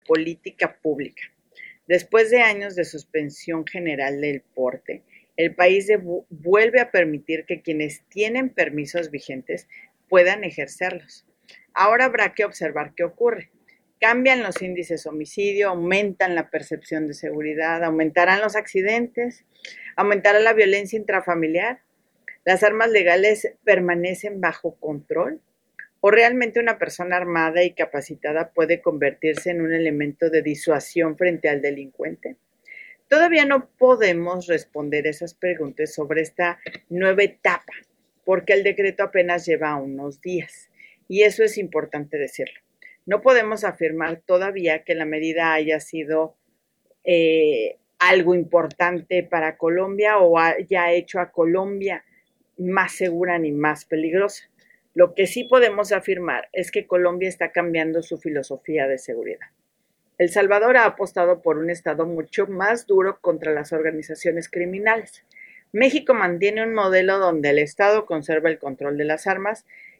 política pública. Después de años de suspensión general del porte, el país vuelve a permitir que quienes tienen permisos vigentes puedan ejercerlos. Ahora habrá que observar qué ocurre. Cambian los índices de homicidio, aumentan la percepción de seguridad, aumentarán los accidentes, aumentará la violencia intrafamiliar, las armas legales permanecen bajo control o realmente una persona armada y capacitada puede convertirse en un elemento de disuasión frente al delincuente. Todavía no podemos responder esas preguntas sobre esta nueva etapa, porque el decreto apenas lleva unos días, y eso es importante decirlo. No podemos afirmar todavía que la medida haya sido algo importante para Colombia o haya hecho a Colombia más segura ni más peligrosa. Lo que sí podemos afirmar es que Colombia está cambiando su filosofía de seguridad. El Salvador ha apostado por un Estado mucho más duro contra las organizaciones criminales. México mantiene un modelo donde el Estado conserva el control de las armas